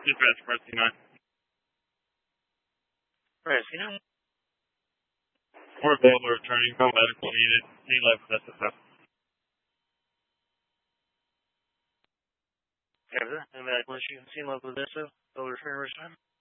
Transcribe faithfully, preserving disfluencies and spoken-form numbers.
Dispatch, Mercy nine. Mercy nine. We're available returning, no medical needed, need life with S S F. Everything, no medical issue, seen local with S S F, over return, time.